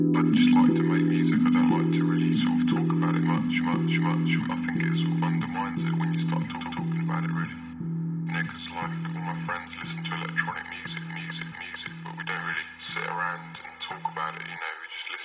I just like to make music. I don't like to really sort of talk about it much. I think it sort of undermines it when you start talking about it, really. You know, because like all my friends listen to electronic music, but we don't really sit around